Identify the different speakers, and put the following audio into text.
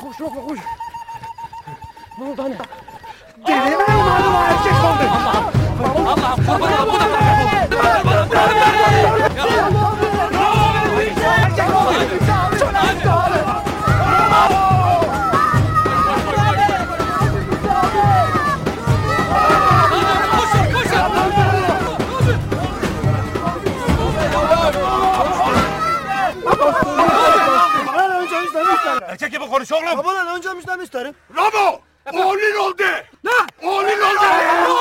Speaker 1: Koş Roko koş. Ne oldu anne?
Speaker 2: Deli mi oldu? Erkek oldu.
Speaker 1: Allah'ım kurban olayım. Bu da
Speaker 2: Erkek gibi konuş oğlum.
Speaker 3: Babadan önce müjdemi isterim.
Speaker 2: Ramo! Oğlun oldu.
Speaker 1: Ne?
Speaker 2: Oğlun oldu.